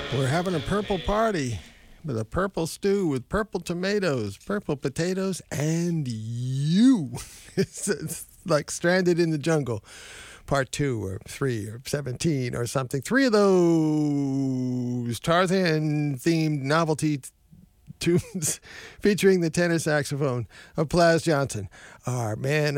We're having a purple party with a purple stew with purple tomatoes, purple potatoes, and you. It's like Stranded in the Jungle, part 2 or 3 or 17 or something. 3 of those Tarzan-themed novelty tunes featuring the tenor saxophone of Plas Johnson. Our man